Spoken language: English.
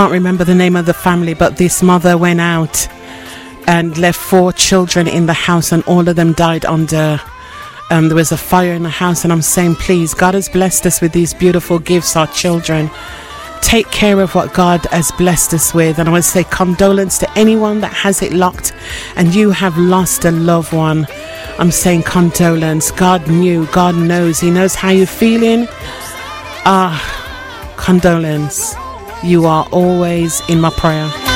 can't remember the name of the family, but this mother went out and left 4 children in the house, and all of them died under there was a fire in the house. And I'm saying, please, God has blessed us with these beautiful gifts, our children. Take care of what God has blessed us with. And I want to say condolence to anyone that has it locked and you have lost a loved one. I'm saying condolence. God knew, God knows, He knows how you're feeling. Condolence. You are always in my prayer.